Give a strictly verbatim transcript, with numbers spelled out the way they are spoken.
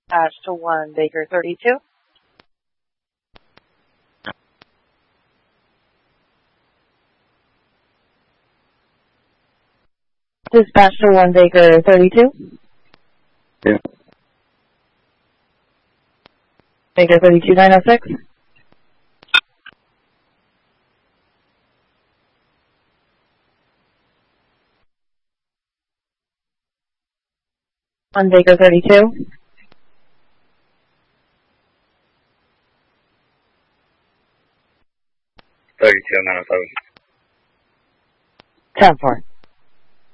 Dash to one Baker thirty-two. Dispatch to one Baker thirty-two. Yeah. Baker thirty-two nine oh six. One Baker thirty-two. thirty-two nine oh seven. ten four.